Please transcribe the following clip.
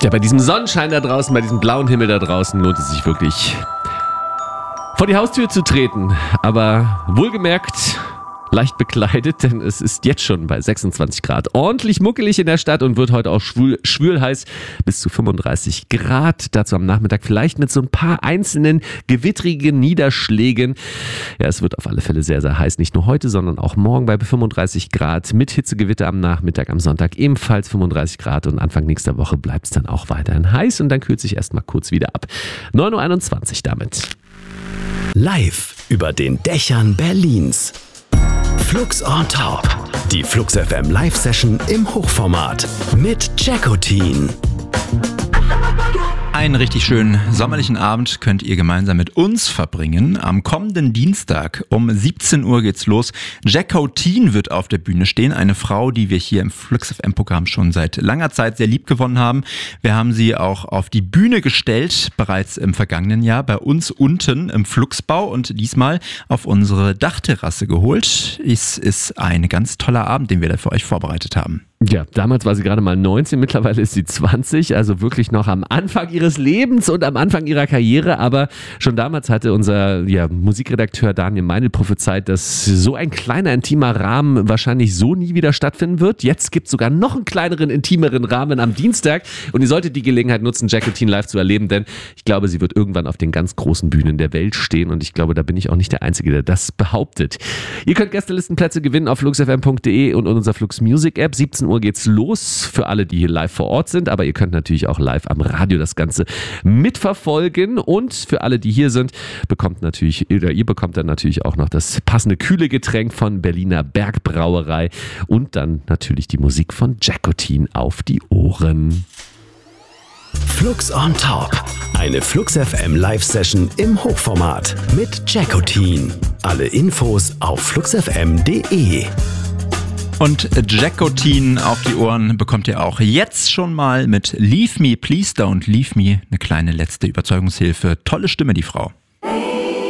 Ja, bei diesem Sonnenschein da draußen, bei diesem blauen Himmel da draußen lohnt es sich wirklich, vor die Haustür zu treten. Aber wohlgemerkt leicht bekleidet, denn es ist jetzt schon bei 26 Grad ordentlich muckelig in der Stadt und wird heute auch schwül heiß, bis zu 35 Grad. Dazu am Nachmittag vielleicht mit so ein paar einzelnen gewittrigen Niederschlägen. Ja, es wird auf alle Fälle sehr, sehr heiß. Nicht nur heute, sondern auch morgen bei 35 Grad mit Hitzegewitter am Nachmittag, am Sonntag ebenfalls 35 Grad und Anfang nächster Woche bleibt es dann auch weiterhin heiß und dann kühlt sich erstmal kurz wieder ab. 9.21 Uhr damit. Live über den Dächern Berlins. Flux on Top. Die Flux FM Live-Session im Hochformat mit Jackotin. Einen richtig schönen sommerlichen Abend könnt ihr gemeinsam mit uns verbringen. Am kommenden Dienstag um 17 Uhr geht's los. Jackotin wird auf der Bühne stehen. Eine Frau, die wir hier im Flux FM-Programm schon seit langer Zeit sehr lieb gewonnen haben. Wir haben sie auch auf die Bühne gestellt, bereits im vergangenen Jahr, bei uns unten im Fluxbau und diesmal auf unsere Dachterrasse geholt. Es ist ein ganz toller Abend, den wir da für euch vorbereitet haben. Ja, damals war sie gerade mal 19, mittlerweile ist sie 20, also wirklich noch am Anfang ihres Lebens und am Anfang ihrer Karriere, aber schon damals hatte unser Musikredakteur Daniel Meinl prophezeit, dass so ein kleiner, intimer Rahmen wahrscheinlich so nie wieder stattfinden wird. Jetzt gibt es sogar noch einen kleineren, intimeren Rahmen am Dienstag und ihr solltet die Gelegenheit nutzen, Jackotin live zu erleben, denn ich glaube, sie wird irgendwann auf den ganz großen Bühnen der Welt stehen und ich glaube, da bin ich auch nicht der Einzige, der das behauptet. Ihr könnt Gästelistenplätze gewinnen auf fluxfm.de und unserer Flux Music App. 17 Uhr geht's los für alle, die hier live vor Ort sind, aber ihr könnt natürlich auch live am Radio das Ganze mitverfolgen und für alle, die hier sind, ihr bekommt dann natürlich auch noch das passende kühle Getränk von Berliner Bergbrauerei und dann natürlich die Musik von Jackotin auf die Ohren. Flux on Top. Eine Flux FM Live-Session im Hochformat mit Jackotin. Alle Infos auf fluxfm.de. Und Jackotin auf die Ohren bekommt ihr auch jetzt schon mal mit Leave Me, Please Don't Leave Me. Eine kleine letzte Überzeugungshilfe. Tolle Stimme, die Frau.